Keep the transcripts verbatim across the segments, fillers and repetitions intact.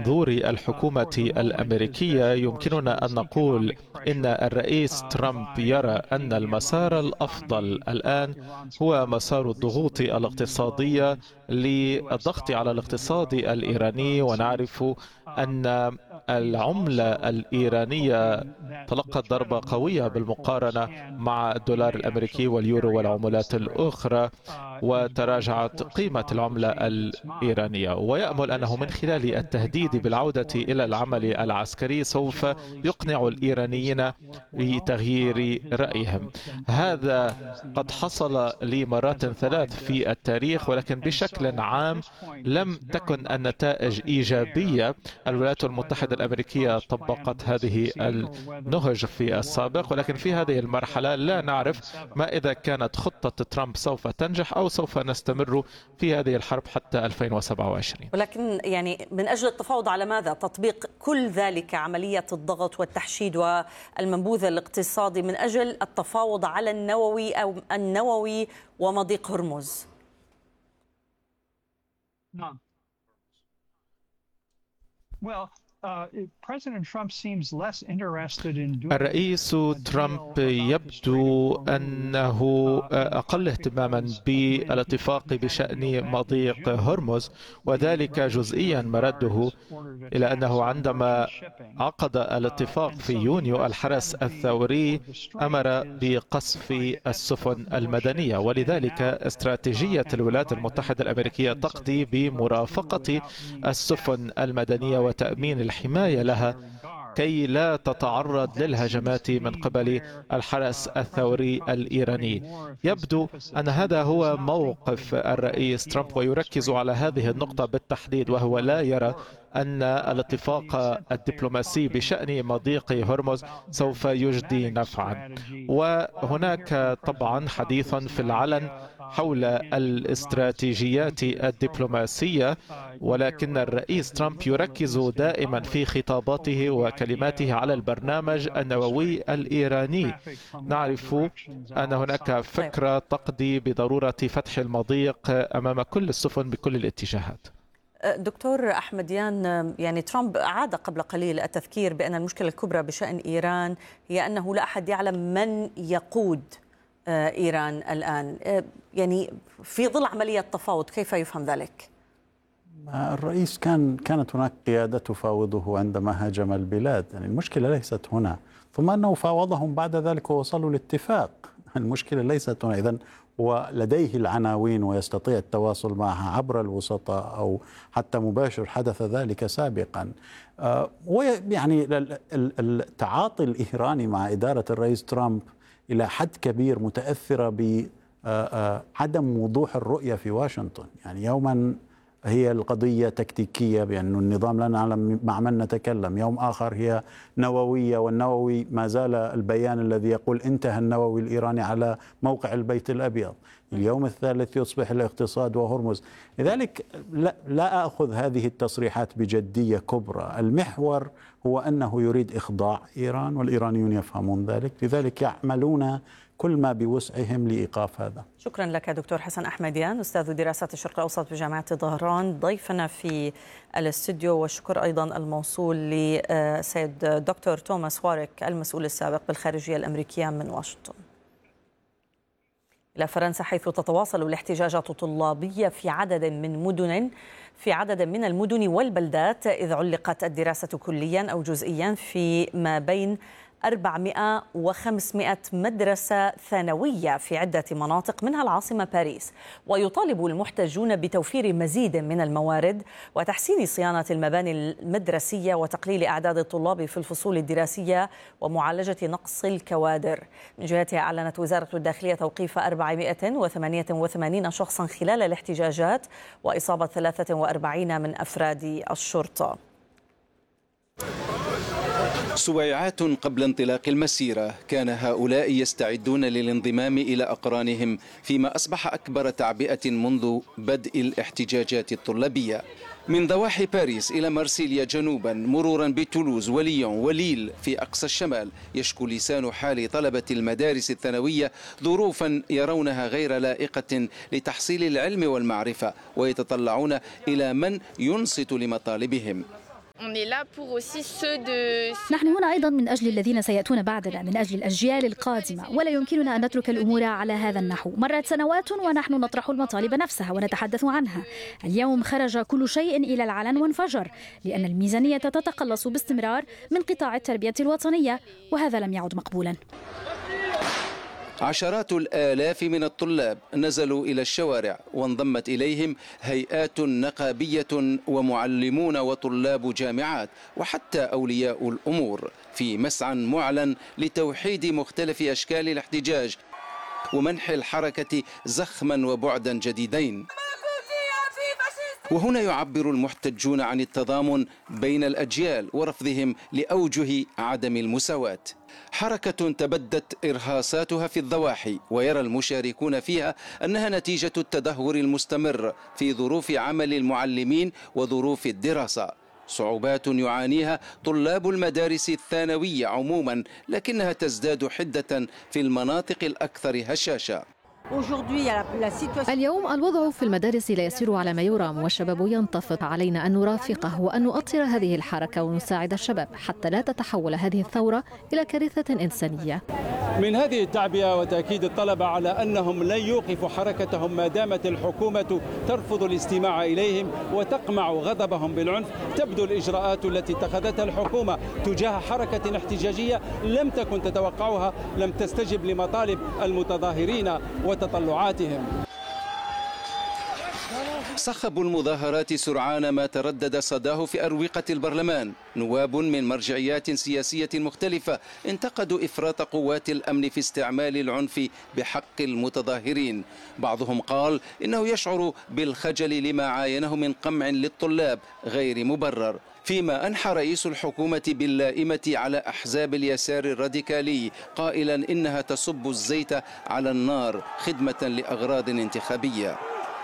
منظور الحكومة الأمريكية يمكننا أن نقول إن الرئيس ترامب يرى أن المسار الأفضل الآن هو مسار الضغوط الاقتصادية للضغط على الاقتصاد الإيراني. ونعرف أن العملة الإيرانية تلقت ضربة قوية بالمقارنة مع الدولار الأمريكي واليورو والعملات الأخرى، وتراجعت قيمة العملة الإيرانية. ويأمل أنه من خلال التهديد بالعودة إلى العمل العسكري سوف يقنع الإيرانيين بتغيير رأيهم. هذا قد حصل لمرات ثلاث في التاريخ، ولكن بشكل عام لم تكن النتائج إيجابية. الولايات المتحدة الأمريكية طبقت هذه النهج في السابق، ولكن في هذه المرحلة لا نعرف ما إذا كانت خطة ترامب سوف تنجح أو سوف نستمر في هذه الحرب حتى ألفين وسبعة وعشرين. ولكن يعني من أجل التفاوض على ماذا؟ تطبيق كل ذلك، عملية الضغط والتحشيد والمنبوذ الاقتصادي، من أجل التفاوض على النووي أو النووي ومضيق هرمز. نعم. Well, uh, President Trump seems less interested in doing. الرئيس ترامب يبدو أنه أقل اهتماما بالاتفاق بشأن مضيق هرمز، وذلك جزئيا مرده إلى أنه عندما عقد الاتفاق في يونيو الحرس الثوري أمر بقصف السفن المدنية، ولذلك استراتيجية الولايات المتحدة الأمريكية تقضي بمرافقة السفن المدنية وتأمين الحماية لها كي لا تتعرض للهجمات من قبل الحرس الثوري الإيراني. يبدو أن هذا هو موقف الرئيس ترامب، ويركز على هذه النقطة بالتحديد، وهو لا يرى أن الاتفاق الدبلوماسي بشأن مضيق هرمز سوف يجدي نفعا. وهناك طبعا حديث في العلن حول الاستراتيجيات الدبلوماسية، ولكن الرئيس ترامب يركز دائما في خطاباته وكلماته على البرنامج النووي الإيراني. نعرف أن هناك فكرة تقضي بضرورة فتح المضيق أمام كل السفن بكل الاتجاهات. دكتور أحمديان، يعني ترامب عاد قبل قليل التذكير بأن المشكلة الكبرى بشأن إيران هي أنه لا أحد يعلم من يقود إيران الآن. يعني في ظل عملية تفاوض كيف يفهم ذلك؟ الرئيس كان كانت هناك قيادة تفاوضه عندما هاجم البلاد، يعني المشكلة ليست هنا، ثم أنه فاوضهم بعد ذلك ووصلوا لاتفاق. المشكلة ليست هنا. إذن ولديه العناوين ويستطيع التواصل معها عبر الوسطاء أو حتى مباشر، حدث ذلك سابقا. ويعني التعاطي الإيراني مع إدارة الرئيس ترامب إلى حد كبير متأثرة بعدم وضوح الرؤية في واشنطن. يعني يوما هي القضية تكتيكية بأن النظام لا نعلم مع من نتكلم، يوم آخر هي نووية، والنووي ما زال البيان الذي يقول انتهى النووي الإيراني على موقع البيت الأبيض. اليوم الثالث يصبح الاقتصاد وهرمز. لذلك لا, لا أخذ هذه التصريحات بجدية كبرى. المحور هو أنه يريد إخضاع إيران، والإيرانيون يفهمون ذلك، لذلك يعملون كل ما بوسعهم لإيقاف هذا. شكرا لك دكتور حسن أحمديان، أستاذ دراسات الشرق الأوسط بجامعة طهران، ضيفنا في الاستوديو. والشكر أيضا الموصول لسيد دكتور توماس واريك المسؤول السابق بالخارجية الأمريكية من واشنطن. إلى فرنسا، حيث تتواصل الاحتجاجات الطلابية في عدد من مدن في عدد من المدن والبلدات، إذ علقت الدراسة كليا أو جزئيا في ما بين أربعمائة وخمسمائة مدرسة ثانوية في عدة مناطق منها العاصمة باريس. ويطالب المحتجون بتوفير مزيد من الموارد وتحسين صيانة المباني المدرسية وتقليل أعداد الطلاب في الفصول الدراسية ومعالجة نقص الكوادر. من جهتها أعلنت وزارة الداخلية توقيف أربعمائة وثمانية وثمانين شخصا خلال الاحتجاجات وإصابة ثلاثة وأربعين من أفراد الشرطة. سويعات قبل انطلاق المسيرة كان هؤلاء يستعدون للانضمام إلى أقرانهم فيما أصبح أكبر تعبئة منذ بدء الاحتجاجات الطلابية. من ضواحي باريس إلى مارسيليا جنوبا، مرورا بتولوز وليون وليل في أقصى الشمال، يشكو لسان حال طلبة المدارس الثانوية ظروفا يرونها غير لائقة لتحصيل العلم والمعرفة، ويتطلعون إلى من ينصت لمطالبهم. نحن هنا أيضا من أجل الذين سيأتون بعدنا، من أجل الأجيال القادمة، ولا يمكننا أن نترك الأمور على هذا النحو. مرت سنوات ونحن نطرح المطالب نفسها ونتحدث عنها. اليوم خرج كل شيء إلى العلن وانفجر، لأن الميزانية تتقلص باستمرار من قطاع التربية الوطنية، وهذا لم يعد مقبولا. عشرات الآلاف من الطلاب نزلوا إلى الشوارع، وانضمت إليهم هيئات نقابية ومعلمون وطلاب جامعات وحتى أولياء الأمور في مسعى معلن لتوحيد مختلف أشكال الاحتجاج ومنح الحركة زخما وبعدا جديدين. وهنا يعبر المحتجون عن التضامن بين الأجيال ورفضهم لأوجه عدم المساواة. حركة تبدت إرهاصاتها في الضواحي، ويرى المشاركون فيها أنها نتيجة التدهور المستمر في ظروف عمل المعلمين وظروف الدراسة، صعوبات يعانيها طلاب المدارس الثانوية عموما، لكنها تزداد حدة في المناطق الأكثر هشاشة. اليوم الوضع في المدارس لا يسير على ما يرام، والشباب ينتفض. علينا أن نرافقه وأن نؤطر هذه الحركة ونساعد الشباب حتى لا تتحول هذه الثورة إلى كارثة إنسانية. من هذه التعبئة وتأكيد الطلبة على أنهم لن يوقفوا حركتهم ما دامت الحكومة ترفض الاستماع إليهم وتقمع غضبهم بالعنف، تبدو الإجراءات التي اتخذتها الحكومة تجاه حركة احتجاجية لم تكن تتوقعها، لم تستجب لمطالب المتظاهرين وتطلعاتهم. صخب المظاهرات سرعان ما تردد صداه في أروقة البرلمان. نواب من مرجعيات سياسية مختلفة انتقدوا إفراط قوات الأمن في استعمال العنف بحق المتظاهرين. بعضهم قال إنه يشعر بالخجل لما عاينه من قمع للطلاب غير مبرر، فيما أنحى رئيس الحكومة باللائمة على أحزاب اليسار الراديكالي قائلا إنها تصب الزيت على النار خدمة لأغراض انتخابية.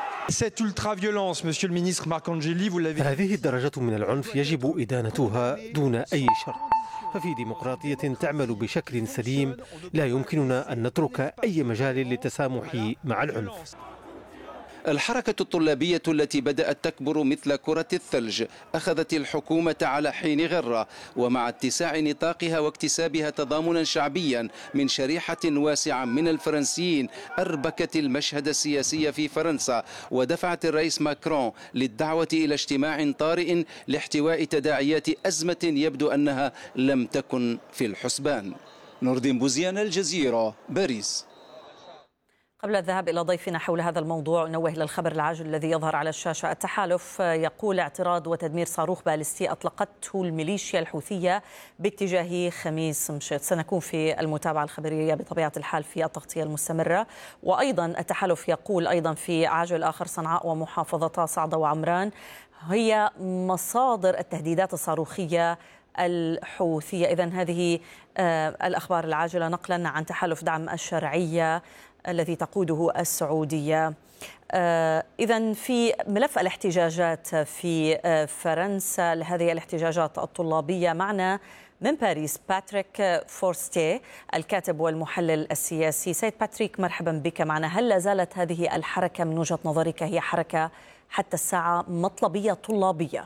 هذه الدرجة من العنف يجب إدانتها دون أي شرط، ففي ديمقراطية تعمل بشكل سليم لا يمكننا أن نترك أي مجال للتسامح مع العنف. الحركة الطلابية التي بدأت تكبر مثل كرة الثلج أخذت الحكومة على حين غرة، ومع اتساع نطاقها واكتسابها تضامنا شعبيا من شريحة واسعة من الفرنسيين أربكت المشهد السياسي في فرنسا، ودفعت الرئيس ماكرون للدعوة إلى اجتماع طارئ لاحتواء تداعيات أزمة يبدو أنها لم تكن في الحسبان. نور الدين بوزيان، الجزيرة، باريس. قبل الذهاب إلى ضيفنا حول هذا الموضوع نوه إلى الخبر العاجل الذي يظهر على الشاشة. التحالف يقول اعتراض وتدمير صاروخ باليستي أطلقته الميليشيا الحوثية باتجاه خميس مشيط. سنكون في المتابعة الخبرية بطبيعة الحال في التغطية المستمرة. وأيضا التحالف يقول أيضا في عاجل آخر صنعاء ومحافظتا صعدة وعمران هي مصادر التهديدات الصاروخية الحوثية. إذن هذه الأخبار العاجلة نقلا عن تحالف دعم الشرعية الذي تقوده السعودية. إذن في ملف الاحتجاجات في فرنسا لهذه الاحتجاجات الطلابية معنا من باريس باتريك فورستي الكاتب والمحلل السياسي. سيد باتريك، مرحبا بك معنا. هل لا زالت هذه الحركة من وجهة نظرك هي حركة حتى الساعة مطلبية طلابية؟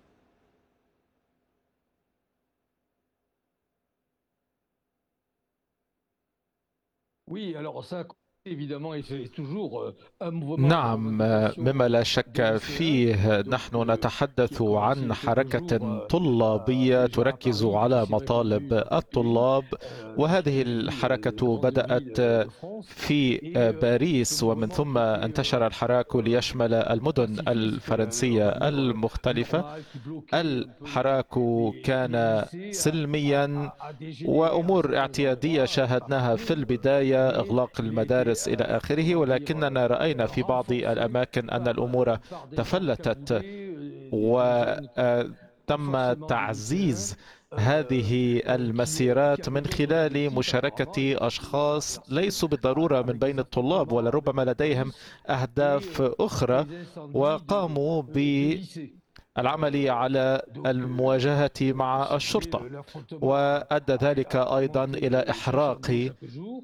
نعم، مما لا شك فيه نحن نتحدث عن حركة طلابية تركز على مطالب الطلاب، وهذه الحركة بدأت في باريس ومن ثم انتشر الحراك ليشمل المدن الفرنسية المختلفة. الحراك كان سلميا وأمور اعتيادية شاهدناها في البداية، إغلاق المدارس إلى آخره، ولكننا رأينا في بعض الأماكن أن الأمور تفلتت وتم تعزيز هذه المسيرات من خلال مشاركة أشخاص ليسوا بالضرورة من بين الطلاب ولربما لديهم أهداف أخرى، وقاموا بالعمل على المواجهة مع الشرطة، وأدى ذلك أيضا إلى إحراق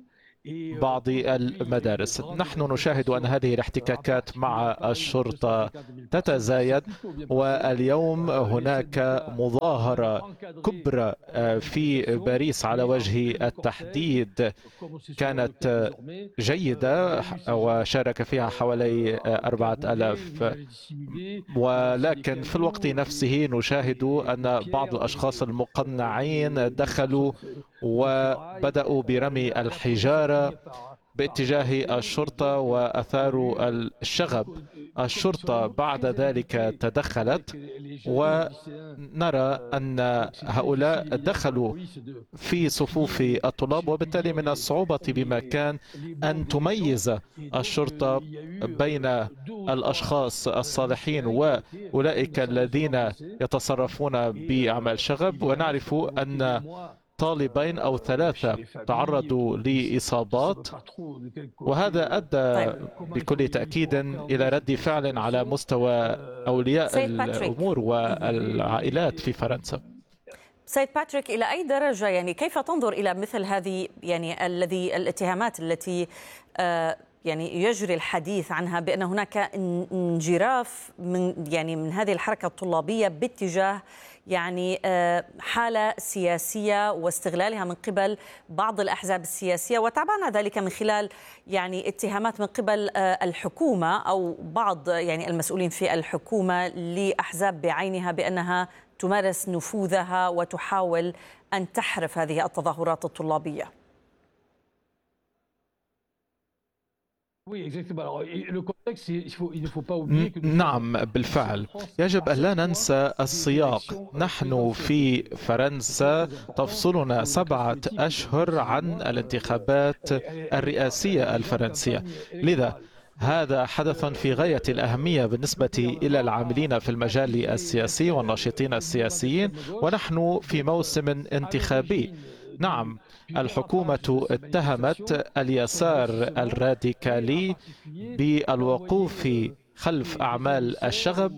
بعض المدارس. نحن نشاهد أن هذه الاحتكاكات مع الشرطة تتزايد، واليوم هناك مظاهرة كبرى في باريس على وجه التحديد كانت جيدة وشارك فيها حوالي أربعة آلاف، ولكن في الوقت نفسه نشاهد أن بعض الأشخاص المقنعين دخلوا وبدأوا برمي الحجارة باتجاه الشرطة وأثاروا الشغب. الشرطة بعد ذلك تدخلت، ونرى أن هؤلاء دخلوا في صفوف الطلاب، وبالتالي من الصعوبة بمكان أن تميز الشرطة بين الأشخاص الصالحين وأولئك الذين يتصرفون بأعمال شغب. ونعرف أن طالبين أو ثلاثة تعرضوا لإصابات، وهذا أدى بكل تأكيد إلى رد فعل على مستوى أولياء الأمور والعائلات في فرنسا. سيد باتريك، إلى أي درجة يعني كيف تنظر إلى مثل هذه يعني الذي الاتهامات التي آه يعني يجري الحديث عنها بأن هناك انجراف من يعني من هذه الحركة الطلابية باتجاه يعني حالة سياسية واستغلالها من قبل بعض الأحزاب السياسية، وتابعنا ذلك من خلال يعني اتهامات من قبل الحكومة أو بعض يعني المسؤولين في الحكومة لأحزاب بعينها بأنها تمارس نفوذها وتحاول أن تحرف هذه التظاهرات الطلابية؟ نعم بالفعل، يجب أن لا ننسى السياق. نحن في فرنسا تفصلنا سبعة أشهر عن الانتخابات الرئاسية الفرنسية، لذا هذا حدث في غاية الأهمية بالنسبة إلى العاملين في المجال السياسي والناشطين السياسيين، ونحن في موسم انتخابي. نعم، الحكومة اتهمت اليسار الراديكالي بالوقوف خلف أعمال الشغب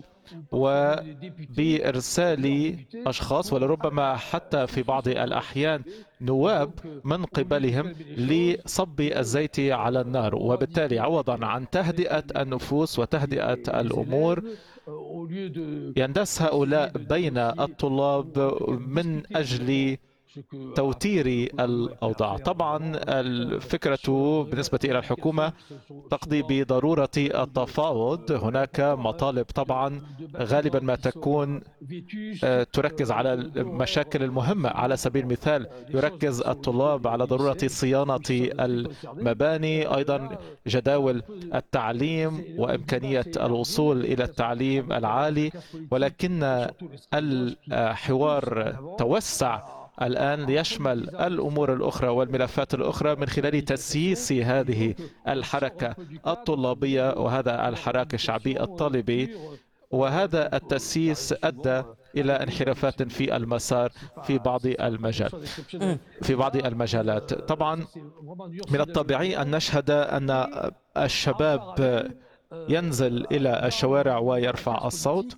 وبإرسال أشخاص ولربما حتى في بعض الأحيان نواب من قبلهم لصب الزيت على النار، وبالتالي عوضا عن تهدئة النفوس وتهدئة الأمور يندس هؤلاء بين الطلاب من أجل توتير الأوضاع. طبعا الفكرة بالنسبة إلى الحكومة تقضي بضرورة التفاوض. هناك مطالب طبعا غالبا ما تكون تركز على المشاكل المهمة. على سبيل المثال يركز الطلاب على ضرورة صيانة المباني، أيضا جداول التعليم وإمكانية الوصول إلى التعليم العالي، ولكن الحوار توسع الآن ليشمل الأمور الأخرى والملفات الأخرى من خلال تسييس هذه الحركة الطلابية وهذا الحراك الشعبي الطالبي، وهذا التسييس أدى إلى انحرافات في المسار في بعض المجال في بعض المجالات. طبعا من الطبيعي أن نشهد أن الشباب ينزل إلى الشوارع ويرفع الصوت،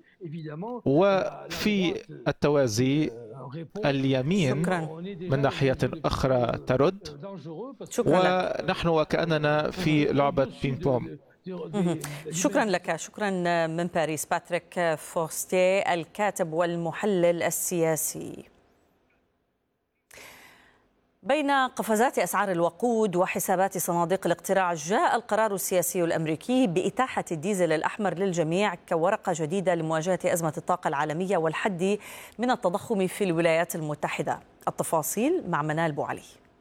وفي التوازي اليمين من ناحية أخرى ترد، ونحن وكأننا في لعبة بينج بونج. شكرا لك. شكرا من باريس باتريك فورستيه الكاتب والمحلل السياسي. بين قفزات أسعار الوقود وحسابات صناديق الاقتراع، جاء القرار السياسي الأمريكي بإتاحة الديزل الأحمر للجميع كورقة جديدة لمواجهة أزمة الطاقة العالمية والحد من التضخم في الولايات المتحدة. التفاصيل مع منال بوعلي.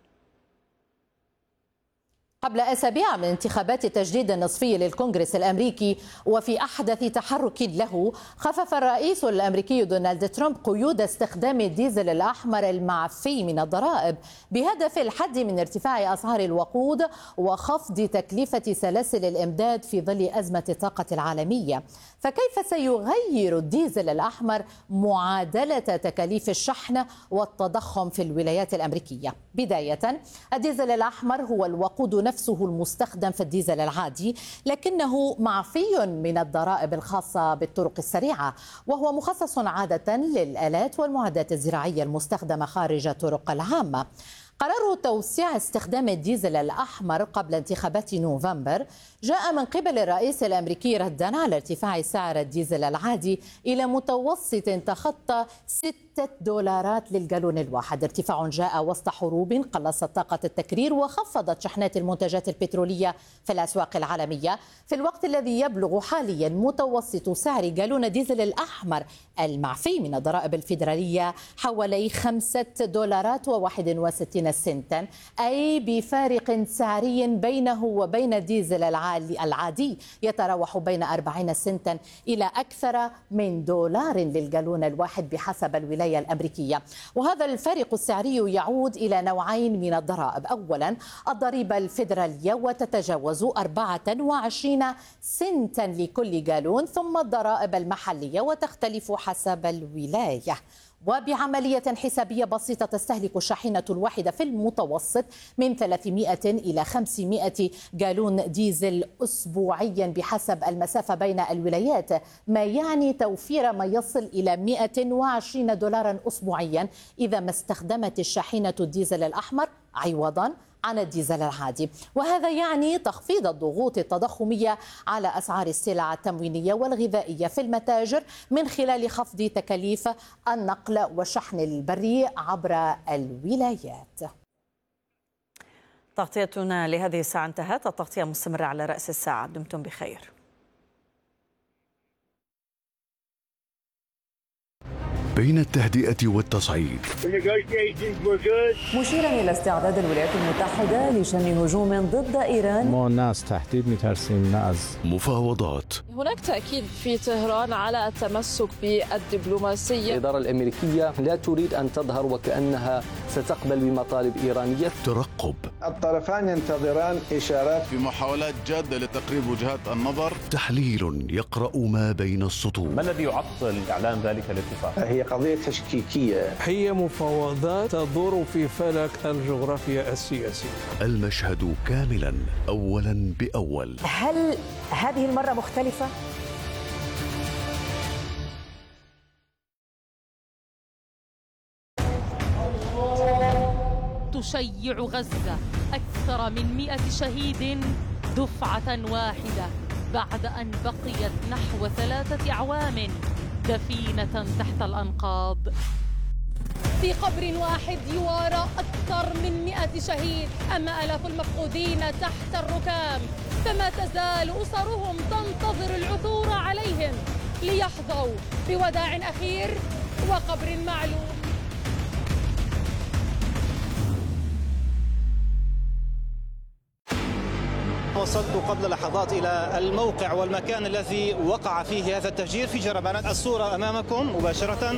قبل أسابيع من انتخابات التجديد النصفي للكونغرس الأمريكي وفي أحدث تحرك له، خفف الرئيس الأمريكي دونالد ترامب قيود استخدام الديزل الأحمر المعفي من الضرائب بهدف الحد من ارتفاع أسعار الوقود وخفض تكلفة سلاسل الإمداد في ظل أزمة الطاقة العالمية. فكيف سيغير الديزل الأحمر معادلة تكاليف الشحن والتضخم في الولايات الأمريكية؟ بداية، الديزل الأحمر هو الوقود نفسه المستخدم في الديزل العادي، لكنه معفي من الضرائب الخاصة بالطرق السريعة، وهو مخصص عادة للآلات والمعدات الزراعية المستخدمة خارج الطرق العامة. قرار توسيع استخدام الديزل الأحمر قبل انتخابات نوفمبر جاء من قبل الرئيس الأمريكي ردا على ارتفاع سعر الديزل العادي إلى متوسط تخطى ستة دولارات للجالون الواحد. ارتفاع جاء وسط حروب قلصت طاقة التكرير وخفضت شحنات المنتجات البترولية في الأسواق العالمية، في الوقت الذي يبلغ حاليا متوسط سعر جالون ديزل الأحمر المعفي من الضرائب الفيدرالية حوالي خمسة دولارات وواحد وستين سنتا، أي بفارق سعري بينه وبين الديزل العادي يتراوح بين أربعين سنتا إلى أكثر من دولار للجالون الواحد بحسب الولاية الأمريكية. وهذا الفارق السعري يعود إلى نوعين من الضرائب. أولا الضريبة الفيدرالية وتتجاوز أربعة وعشرين سنتا لكل جالون، ثم الضرائب المحلية وتختلف حسب الولاية. وبعملية حسابية بسيطة تستهلك الشاحنة الواحدة في المتوسط من ثلاثمائة إلى خمسمائة جالون ديزل أسبوعيا بحسب المسافة بين الولايات، ما يعني توفير ما يصل إلى مائة وعشرين دولارا أسبوعيا إذا ما استخدمت الشاحنة الديزل الأحمر عوضا عن الديزل العادي. وهذا يعني تخفيض الضغوط التضخمية على أسعار السلع التموينية والغذائية في المتاجر من خلال خفض تكاليف النقل والشحن البري عبر الولايات. تغطيتنا لهذه الساعة انتهت. التغطية مستمرة على رأس الساعة. دمتم بخير. بين التهدئة والتصعيد، مشيرا إلى استعداد الولايات المتحدة لشن هجوم ضد إيران. ما الناس تحديد مترسين ناس مفاوضات. هناك تأكيد في طهران على التمسك بالدبلوماسية. الإدارة الأمريكية لا تريد أن تظهر وكأنها ستقبل بمطالب إيرانية. ترقب. الطرفان ينتظران إشارات في محاولات جادة لتقريب وجهات النظر. تحليل يقرأ ما بين السطور. ما الذي يعطل إعلان ذلك الاتفاق؟ هي قضية تشكيكية. هي مفاوضات تدور في فلك الجغرافيا السياسية. المشهد كاملا أولا بأول. هل هذه المرة مختلفة؟ تشيع غزة أكثر من مئة شهيد دفعة واحدة بعد أن بقيت نحو ثلاثة أعوام دفينة تحت الأنقاض. في قبر واحد يوارى أكثر من مئة شهيد، أما آلاف المفقودين تحت الركام، فما تزال أسرهم تنتظر العثور عليهم ليحظوا بوداع أخير وقبر معلوم. وصلت قبل لحظات إلى الموقع والمكان الذي وقع فيه هذا التفجير في جربانات. الصورة أمامكم مباشرة،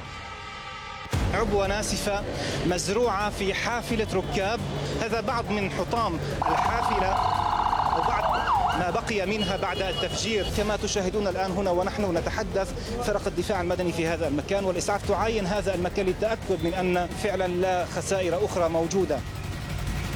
عبوة ناسفة مزروعة في حافلة ركاب. هذا بعض من حطام الحافلة وبعض ما بقي منها بعد التفجير. كما تشاهدون الآن هنا ونحن نتحدث، فرق الدفاع المدني في هذا المكان والإسعاف تعاين هذا المكان للتأكد من أن فعلا لا خسائر أخرى موجودة.